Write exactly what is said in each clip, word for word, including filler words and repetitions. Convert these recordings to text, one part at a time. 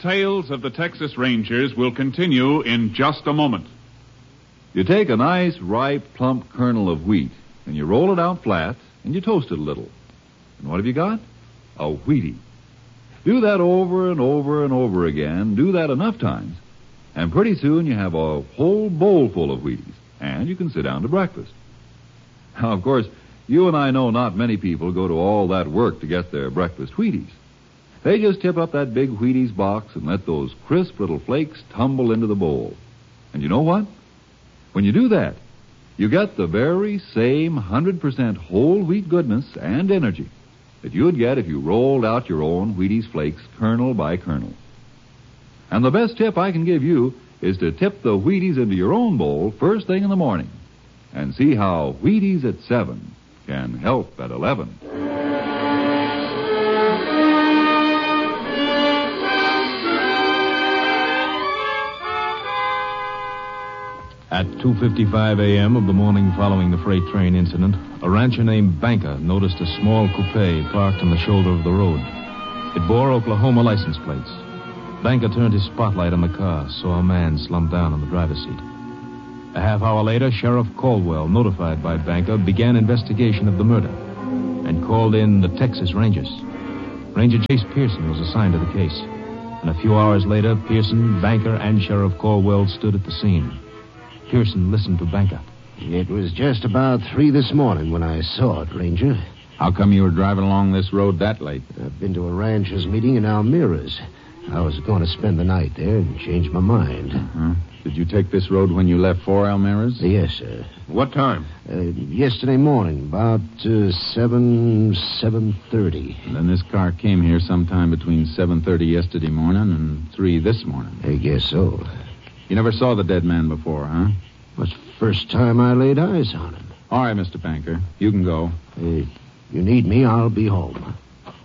Tales of the Texas Rangers will continue in just a moment. You take a nice, ripe, plump kernel of wheat, and you roll it out flat, and you toast it a little. And what have you got? A Wheatie. Do that over and over and over again. Do that enough times, and pretty soon you have a whole bowl full of Wheaties, and you can sit down to breakfast. Now, of course, you and I know not many people go to all that work to get their breakfast Wheaties. They just tip up that big Wheaties box and let those crisp little flakes tumble into the bowl. And you know what? When you do that, you get the very same one hundred percent whole wheat goodness and energy that you would get if you rolled out your own Wheaties flakes kernel by kernel. And the best tip I can give you is to tip the Wheaties into your own bowl first thing in the morning and see how Wheaties at seven can help at eleven. At two fifty-five a.m. of the morning following the freight train incident, a rancher named Banker noticed a small coupe parked on the shoulder of the road. It bore Oklahoma license plates. Banker turned his spotlight on the car, saw a man slumped down on the driver's seat. A half hour later, Sheriff Caldwell, notified by Banker, began investigation of the murder and called in the Texas Rangers. Ranger Jace Pearson was assigned to the case. And a few hours later, Pearson, Banker, and Sheriff Caldwell stood at the scene. Pearson listened to Banker. It was just about three this morning when I saw it, Ranger. How come you were driving along this road that late? I've been to a rancher's meeting in Almira's. I was going to spend the night there and change my mind. Uh-huh. Did you take this road when you left for Almira's? Yes, sir. What time? Uh, yesterday morning, about uh, seven, seven thirty. Then this car came here sometime between seven thirty yesterday morning and three this morning. I guess so. You never saw the dead man before, huh? It's the first time I laid eyes on him. All right, Mister Banker. You can go. Hey, you need me, I'll be home.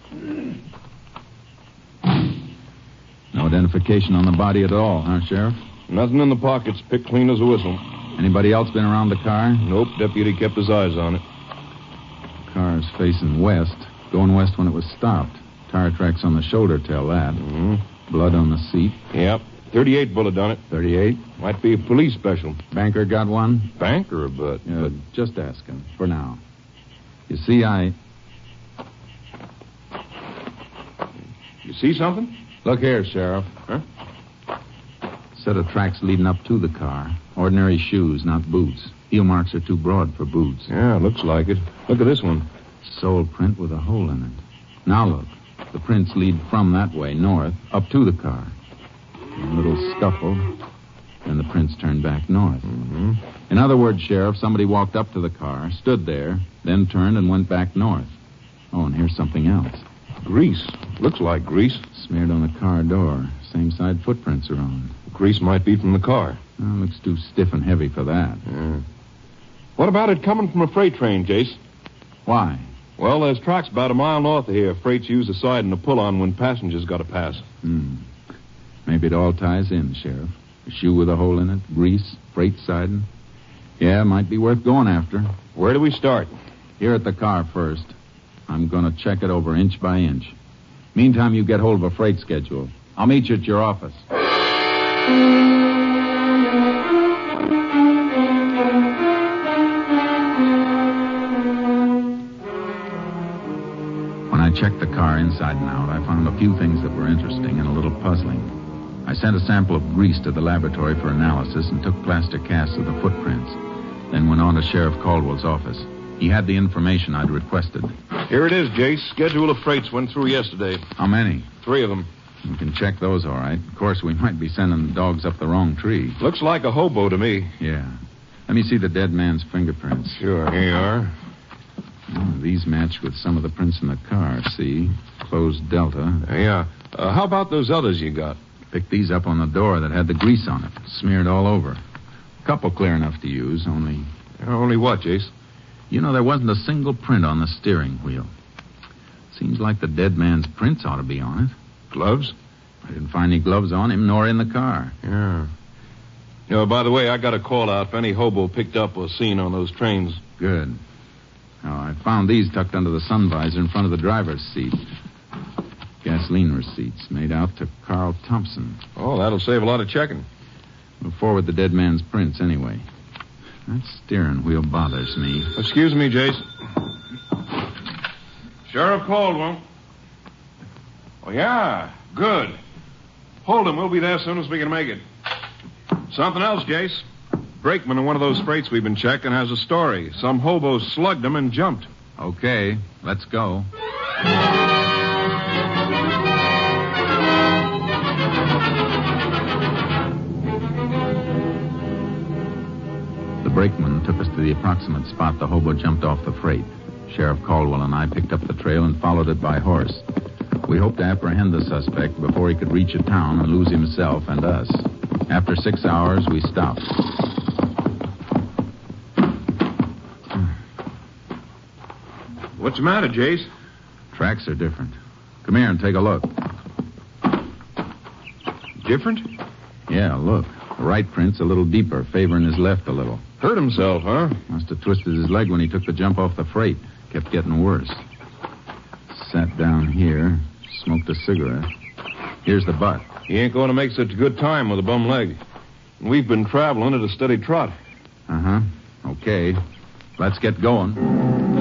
No identification on the body at all, huh, Sheriff? Nothing in the pockets. Picked clean as a whistle. Anybody else been around the car? Nope. Deputy kept his eyes on it. The car's facing west. Going west when it was stopped. Tire tracks on the shoulder tell that. Mm-hmm. Blood on the seat. Yep. thirty-eight bullet on it. thirty-eight? Might be a police special. Banker got one? Banker, but... Yeah, but... just asking, for now. You see, I... You see something? Look here, Sheriff. Huh? Set of tracks leading up to the car. Ordinary shoes, not boots. Heel marks are too broad for boots. Yeah, looks like it. Look at this one. Sole print with a hole in it. Now look. The prints lead from that way, north, up to the car. A little scuffle, and the prints turned back north. Mm-hmm. In other words, Sheriff, somebody walked up to the car, stood there, then turned and went back north. Oh, and here's something else. Grease. Looks like grease. Smeared on the car door. Same side footprints are on. Grease might be from the car. Oh, looks too stiff and heavy for that. Yeah. What about it coming from a freight train, Jace? Why? Well, there's tracks about a mile north of here. Freight's use a side and a pull-on when passengers got to pass. Hmm. Maybe it all ties in, Sheriff. A shoe with a hole in it, grease, freight siding. Yeah, might be worth going after. Where do we start? Here at the car first. I'm going to check it over inch by inch. Meantime, you get hold of a freight schedule. I'll meet you at your office. When I checked the car inside and out, I found a few things that were interesting and a little puzzling. I sent a sample of grease to the laboratory for analysis and took plaster casts of the footprints. Then went on to Sheriff Caldwell's office. He had the information I'd requested. Here it is, Jace. Schedule of freights went through yesterday. How many? Three of them. We can check those, all right. Of course, we might be sending the dogs up the wrong tree. Looks like a hobo to me. Yeah. Let me see the dead man's fingerprints. Sure, here you are. Oh, these match with some of the prints in the car, see? Closed delta. Yeah. Uh, how about those others you got? Picked these up on the door that had the grease on it, smeared all over. A couple clear enough to use, only... Uh, only what, Jace? You know, there wasn't a single print on the steering wheel. Seems like the dead man's prints ought to be on it. Gloves? I didn't find any gloves on him, nor in the car. Yeah. You know, by the way, I got a call out for any hobo picked up or seen on those trains. Good. Now, I found these tucked under the sun visor in front of the driver's seat. Gasoline receipts made out to Carl Thompson. Oh, that'll save a lot of checking. We'll forward the dead man's prints anyway. That steering wheel bothers me. Excuse me, Jason. Sheriff Caldwell. Oh, yeah. Good. Hold him. We'll be there as soon as we can make it. Something else, Jace. Brakeman in one of those freights we've been checking has a story. Some hobo slugged him and jumped. Okay, let's go. The brakeman took us to the approximate spot the hobo jumped off the freight. Sheriff Caldwell and I picked up the trail and followed it by horse. We hoped to apprehend the suspect before he could reach a town and lose himself and us. After six hours, we stopped. What's the matter, Jace? Tracks are different. Come here and take a look. Different? Yeah, look. The right print's a little deeper, favoring his left a little. Hurt himself, huh? Must have twisted his leg when he took the jump off the freight. Kept getting worse. Sat down here, smoked a cigarette. Here's the butt. He ain't going to make such a good time with a bum leg. We've been traveling at a steady trot. Uh-huh. Okay. Let's get going.